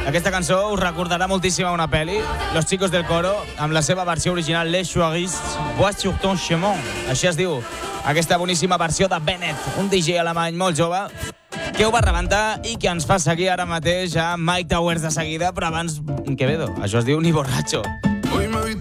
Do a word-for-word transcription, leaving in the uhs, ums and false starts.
Aquesta cançó us recordarà moltíssim a una pel·li, Los Chicos del Coro, amb la seva versió original, Les Choristes, Bois sur ton chemin. Així es diu, aquesta boníssima versió de Bennett, un D J alemany molt jove, que ho va rebentar i que ens fa seguir ara mateix a Mike Towers de seguida, però abans Quevedo. Això es diu Ni borracho.